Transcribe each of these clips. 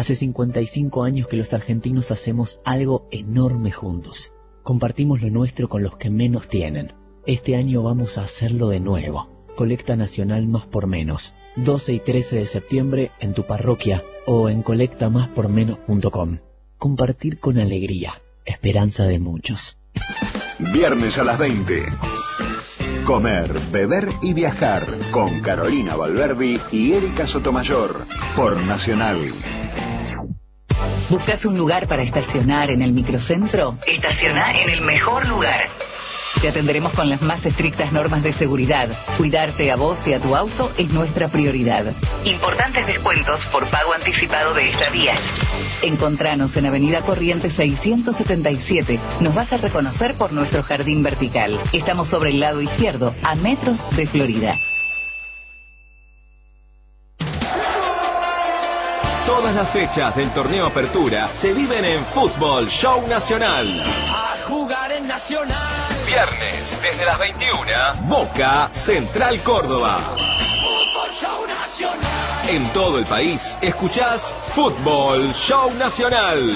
Hace 55 años que los argentinos hacemos algo enorme juntos. Compartimos lo nuestro con los que menos tienen. Este año vamos a hacerlo de nuevo. Colecta Nacional Más por Menos. 12 y 13 de septiembre en tu parroquia o en colectamáspormenos.com. Compartir con alegría. Esperanza de muchos. Viernes a las 20. Comer, beber y viajar con Carolina Valverdi y Erika Sotomayor por Nacional. ¿Buscas un lugar para estacionar en el microcentro? Estaciona en el mejor lugar. Te atenderemos con las más estrictas normas de seguridad. Cuidarte a vos y a tu auto es nuestra prioridad. Importantes descuentos por pago anticipado de estadías. Encontranos en Avenida Corrientes 677. Nos vas a reconocer por nuestro jardín vertical. Estamos sobre el lado izquierdo, a metros de Florida. Todas las fechas del torneo Apertura se viven en Fútbol Show Nacional. A jugar en Nacional. Viernes, desde las 21, Boca Central Córdoba. Fútbol Show Nacional. En todo el país, escuchás Fútbol Show Nacional.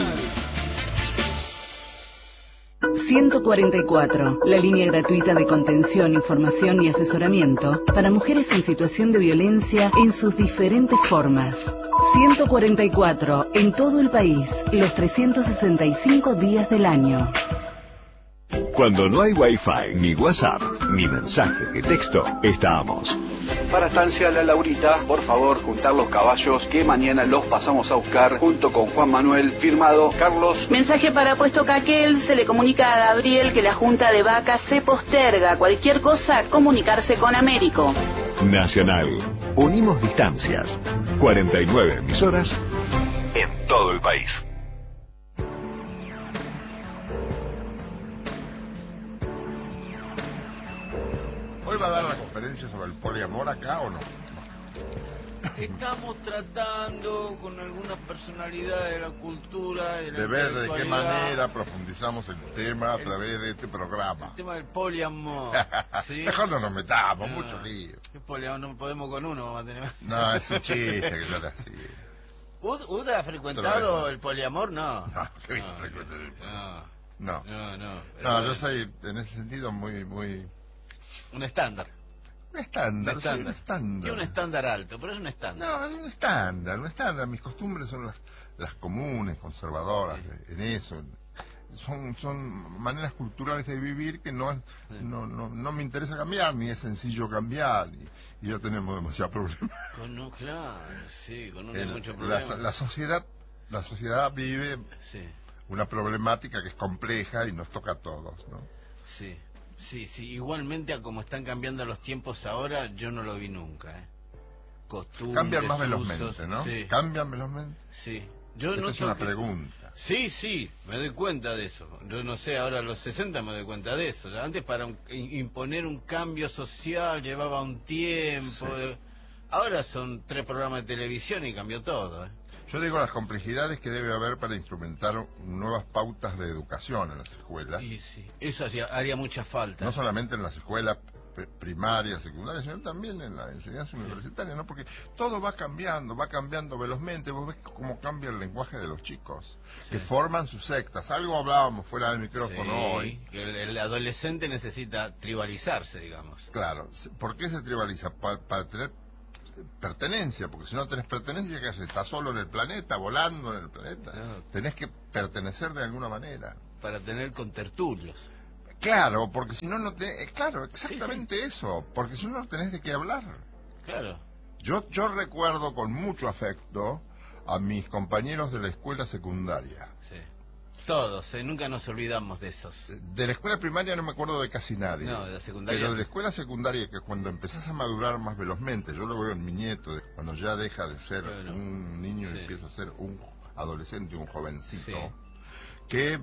144, la línea gratuita de contención, información y asesoramiento para mujeres en situación de violencia en sus diferentes formas. 144, en todo el país, los 365 días del año. Cuando no hay Wi-Fi, ni WhatsApp, ni mensajes de texto, estamos. Para Estancia La Laurita, por favor, juntar los caballos que mañana los pasamos a buscar junto con Juan Manuel, firmado Carlos. Mensaje para Puesto Caquel, se le comunica a Gabriel que la junta de vacas se posterga. Cualquier cosa, comunicarse con Américo. Nacional. Unimos distancias. 49 emisoras en todo el país. ¿Hoy va a dar la conferencia sobre el poliamor acá o no? Estamos tratando con algunas personalidades de la cultura de ver de qué manera profundizamos el tema a través de este programa. El tema del poliamor. ¿Sí? Mejor no nos metamos, mucho lío. ¿Qué poliamor? No podemos con uno, vamos a tener... No, es un chiste que no era así. ¿Usted ha frecuentado el poliamor? No. No, qué bien frecuentado el poliamor. No, yo soy en ese sentido muy... Un estándar. Un estándar. Y un estándar alto, pero es un estándar. No, es un estándar. Mis costumbres son las comunes, conservadoras, en eso. Son maneras culturales de vivir que no me interesa cambiar, ni es sencillo cambiar, y ya tenemos demasiados problemas. Claro, sí, con uno hay mucho problema. La sociedad vive una problemática que es compleja y nos toca a todos, ¿no? Sí. Sí, igualmente a como están cambiando los tiempos ahora, yo no lo vi nunca, Costumbres, cambian más velozmente, usos, ¿no? Sí. ¿Cambian velozmente? Sí. Esta es una pregunta. Sí, me doy cuenta de eso. Yo no sé, ahora a los 60 me doy cuenta de eso. Antes para imponer un cambio social llevaba un tiempo. Sí. Ahora son 3 programas de televisión y cambió todo, Yo digo las complejidades que debe haber para instrumentar nuevas pautas de educación en las escuelas. Y sí, eso haría mucha falta. No solamente en las escuelas primarias, secundarias, sino también en la enseñanza universitaria, ¿no? Porque todo va cambiando velozmente. Vos ves cómo cambia el lenguaje de los chicos, que forman sus sectas. Algo hablábamos fuera del micrófono hoy. Que el adolescente necesita tribalizarse, digamos. Claro. ¿Por qué se tribaliza? Para tener pertenencia, porque si no tenés pertenencia, ¿qué haces? Estás solo en el planeta, volando en el planeta. No. Tenés que pertenecer de alguna manera. Para tener contertulios. Claro, porque si no, no tenés... Claro, exactamente eso. Porque si no, no tenés de qué hablar. Claro. Yo recuerdo con mucho afecto a mis compañeros de la escuela secundaria. Sí. Todos, nunca nos olvidamos de esos. De la escuela primaria no me acuerdo de casi nadie. No, de la secundaria. Pero de la escuela secundaria, que cuando empezás a madurar más velozmente, yo lo veo en mi nieto, cuando ya deja de ser un niño y empieza a ser un adolescente, un jovencito, que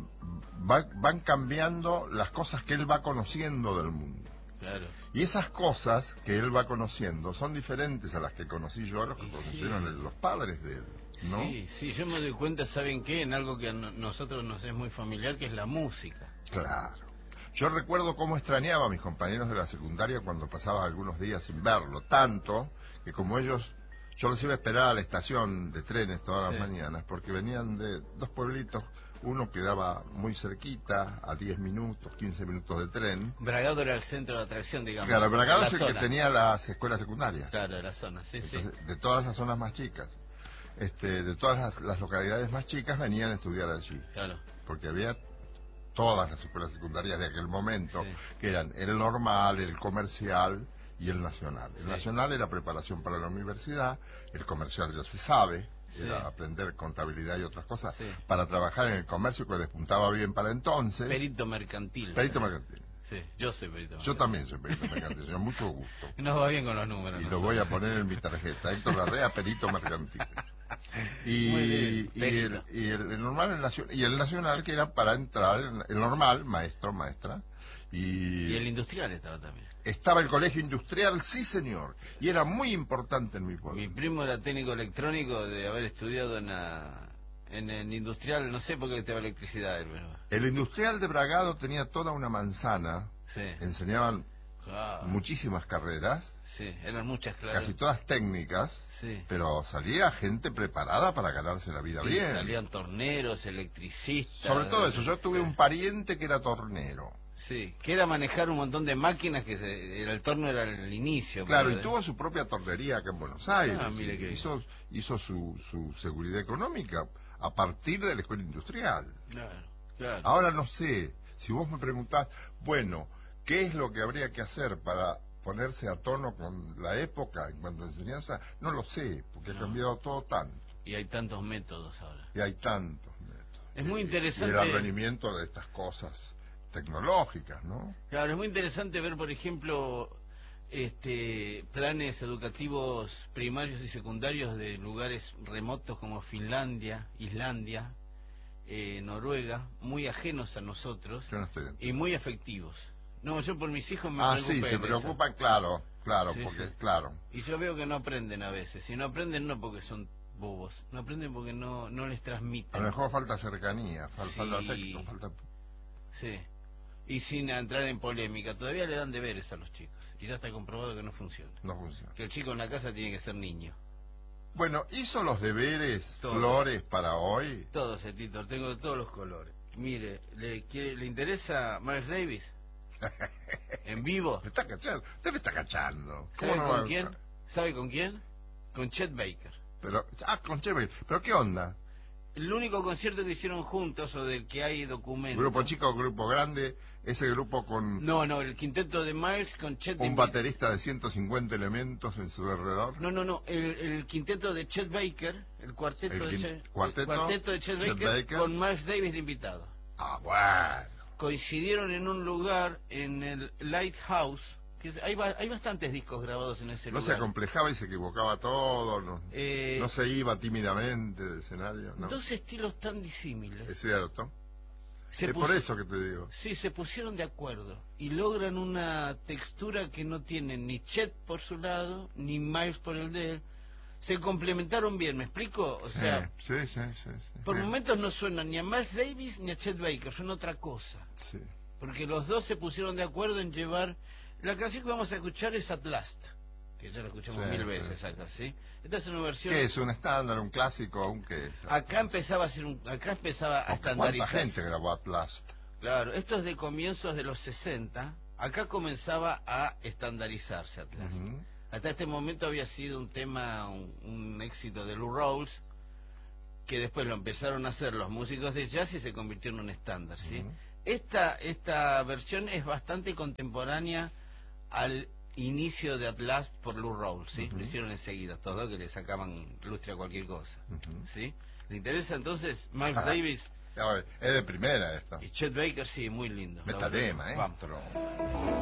van cambiando las cosas que él va conociendo del mundo. Claro. Y esas cosas que él va conociendo son diferentes a las que conocí yo, a los que conocieron los padres de él. ¿No? Sí, yo me doy cuenta, ¿saben qué? En algo que a nosotros nos es muy familiar, que es la música. Claro. Yo recuerdo cómo extrañaba a mis compañeros de la secundaria cuando pasaba algunos días sin verlo, tanto que como ellos Yo los iba a esperar a la estación de trenes todas las mañanas, porque venían de dos pueblitos. Uno quedaba muy cerquita, a 10 minutos, 15 minutos de tren. Bragado era el centro de atracción, digamos. Claro, Bragado es el zona que tenía las escuelas secundarias. Claro, de la zona, sí. Entonces, de todas las zonas más chicas, de todas las localidades más chicas venían a estudiar allí. Claro. Porque había todas las escuelas secundarias de aquel momento, que eran el normal, el comercial y el nacional. El nacional era preparación para la universidad, el comercial ya se sabe, era aprender contabilidad y otras cosas para trabajar en el comercio que despuntaba bien para entonces. Perito mercantil. Perito mercantil. Sí, yo soy perito mercantil. Yo también soy perito mercantil, señor, mucho gusto. Nos va bien con los números. Y lo voy a poner en mi tarjeta, Héctor Larrea, perito mercantil. Y el normal, el nacional, que era para entrar, el normal, maestro, maestra. Y el industrial estaba también. Estaba el colegio industrial, sí señor, y era muy importante en mi pueblo. Mi primo era técnico electrónico de haber estudiado en el industrial, no sé por qué estaba electricidad. Pero... El industrial de Bragado tenía toda una manzana, enseñaban muchísimas carreras, eran muchas clases. casi todas técnicas, pero salía gente preparada para ganarse la vida bien. Salían torneros, electricistas. Sobre todo eso, yo tuve un pariente que era tornero. Sí, que era manejar un montón de máquinas, que el torno era el inicio. Claro, y tuvo su propia tornería acá en Buenos Aires. Mire que hizo su seguridad económica a partir de la escuela industrial. Claro. Ahora no sé, si vos me preguntás, bueno, ¿qué es lo que habría que hacer para ponerse a tono con la época en cuanto a enseñanza? No lo sé, porque ha cambiado todo tanto. Y hay tantos métodos ahora. Es muy interesante. Y el advenimiento de estas cosas tecnológicas, ¿no? Claro, es muy interesante ver, por ejemplo, planes educativos primarios y secundarios de lugares remotos como Finlandia, Islandia, Noruega, muy ajenos a nosotros. Yo no estoy dentro. Y muy afectivos. No, yo por mis hijos me preocupo. Sí, se preocupan, claro, porque claro. Y yo veo que no aprenden a veces. Y no aprenden no porque son bobos, no aprenden porque no les transmiten. A lo mejor falta cercanía, falta afecto, falta... Sí. Y sin entrar en polémica, todavía le dan deberes a los chicos. Y ya está comprobado que no funciona. No funciona. Que el chico en la casa tiene que ser niño. Bueno, ¿hizo los deberes, Flores, para hoy? Todos, Tito, tengo de todos los colores. Mire, ¿le interesa Miles Davis? ¿En vivo? Me está cachando. Usted me está cachando. ¿Sabe con quién? ¿Sabe con quién? Con Chet Baker. Con Chet Baker. ¿Pero qué onda? El único concierto que hicieron juntos, o del que hay documentos. ¿Grupo chico o grupo grande? ¿Ese grupo con...? No, el quinteto de Miles con Chet... ¿Un baterista de 150 elementos en su alrededor? No, el quinteto de Chet Baker, el cuarteto de Chet Baker con Miles Davis de invitado. Bueno. Coincidieron en un lugar, en el Lighthouse, que hay bastantes discos grabados en ese lugar. No se acomplejaba y se equivocaba todo, no se iba tímidamente del escenario, ¿no? Dos estilos tan disímiles. Es cierto. Es por eso que te digo. Sí, se pusieron de acuerdo y logran una textura que no tienen ni Chet por su lado, ni Miles por el de él. Se complementaron bien, ¿me explico? O sea, sí. Por momentos no suenan ni a Miles Davis ni a Chet Baker, son otra cosa. Sí. Porque los dos se pusieron de acuerdo en llevar... La canción que vamos a escuchar es At Last, que ya la escuchamos 1000 veces acá, ¿sí? Esta es una versión... ¿Qué es? ¿Un estándar, un clásico, un qué? Acá empezaba a estandarizarse. ¿Cuánta gente grabó At Last? Claro, esto es de comienzos de los 60. Acá comenzaba a estandarizarse At Last. Hasta este momento había sido un tema, un éxito de Lou Rawls, que después lo empezaron a hacer los músicos de jazz y se convirtió en un estándar, ¿sí? Esta versión es bastante contemporánea al inicio de At Last por Lou Rawls, ¿sí? Lo hicieron enseguida, todo que le sacaban lustre a cualquier cosa, ¿sí? ¿Le interesa entonces Miles Davis? Es de primera esto. Y Chet Baker, sí, muy lindo. Metadema, maestro. Vamos.